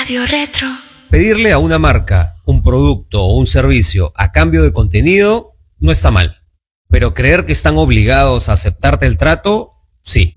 Radio Retro. Pedirle a una marca un producto o un servicio a cambio de contenido no está mal, pero creer que están obligados a aceptarte el trato, sí.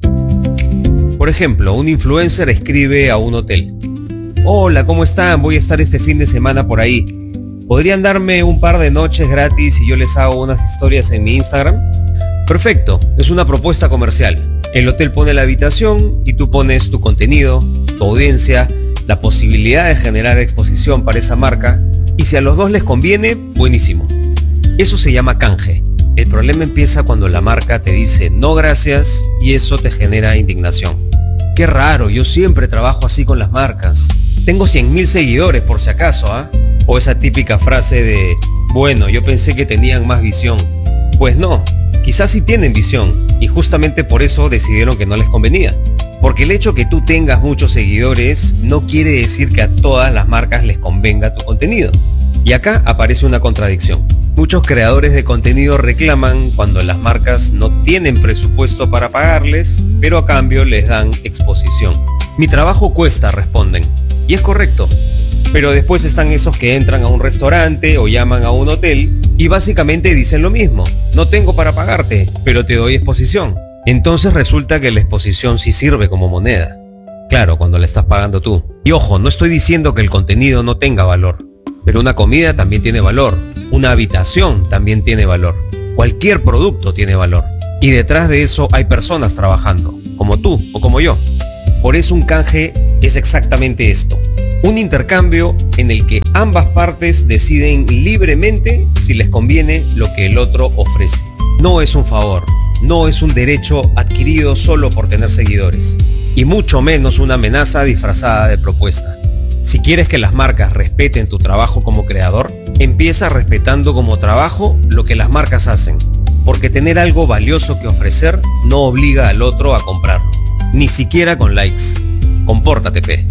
Por ejemplo, un influencer escribe a un hotel: hola, ¿cómo están? Voy a estar este fin de semana por ahí. ¿Podrían darme un par de noches gratis y yo les hago unas historias en mi Instagram? Perfecto, es una propuesta comercial. El hotel pone la habitación y tú pones tu contenido, tu audiencia, la posibilidad de generar exposición para esa marca, y si a los dos les conviene, buenísimo. Eso se llama canje. El problema empieza cuando la marca te dice no gracias y eso te genera indignación. Qué raro, yo siempre trabajo así con las marcas. Tengo 100.000 seguidores por si acaso, ¿ah? O esa típica frase de, bueno, yo pensé que tenían más visión. Pues no, quizás sí tienen visión y justamente por eso decidieron que no les convenía. Porque el hecho que tú tengas muchos seguidores no quiere decir que a todas las marcas les convenga tu contenido. Y acá aparece una contradicción. Muchos creadores de contenido reclaman cuando las marcas no tienen presupuesto para pagarles, pero a cambio les dan exposición. Mi trabajo cuesta, responden. Y es correcto. Pero después están esos que entran a un restaurante o llaman a un hotel y básicamente dicen lo mismo. No tengo para pagarte, pero te doy exposición. Entonces resulta que la exposición sí sirve como moneda. Claro, cuando la estás pagando tú. Y ojo, no estoy diciendo que el contenido no tenga valor, pero una comida también tiene valor. Una habitación también tiene valor. Cualquier producto tiene valor. Y detrás de eso hay personas trabajando, como tú o como yo. Por eso un canje es exactamente esto. Un intercambio en el que ambas partes deciden libremente si les conviene lo que el otro ofrece. No es un favor, no es un derecho adquirido solo por tener seguidores. Y mucho menos una amenaza disfrazada de propuesta. Si quieres que las marcas respeten tu trabajo como creador, empieza respetando como trabajo lo que las marcas hacen. Porque tener algo valioso que ofrecer no obliga al otro a comprarlo. Ni siquiera con likes. Compórtate, pe.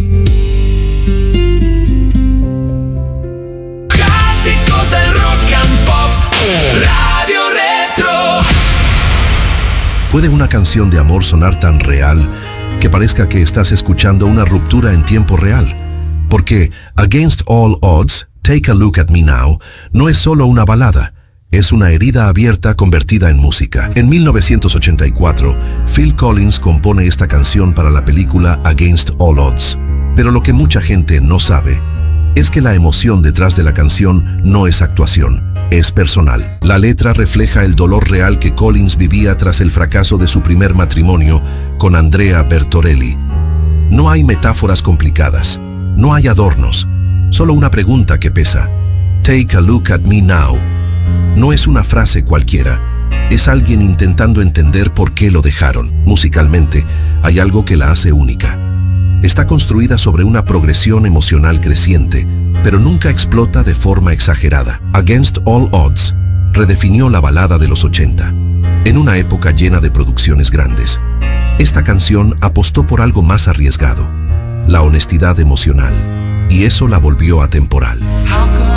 Clásicos del rock and pop. Radio Retro. ¿Puede una canción de amor sonar tan real que parezca que estás escuchando una ruptura en tiempo real? Porque Against All Odds, Take a Look at Me Now, no es solo una balada, es una herida abierta convertida en música. En 1984, Phil Collins compone esta canción para la película Against All Odds. Pero lo que mucha gente no sabe es que la emoción detrás de la canción no es actuación, es personal. La letra refleja el dolor real que Collins vivía tras el fracaso de su primer matrimonio con Andrea Bertorelli. No hay metáforas complicadas, no hay adornos, solo una pregunta que pesa. Take a look at me now. No es una frase cualquiera, es alguien intentando entender por qué lo dejaron. Musicalmente, hay algo que la hace única. Está construida sobre una progresión emocional creciente, pero nunca explota de forma exagerada. Against All Odds redefinió la balada de los 80. En una época llena de producciones grandes, esta canción apostó por algo más arriesgado, la honestidad emocional, y eso la volvió atemporal.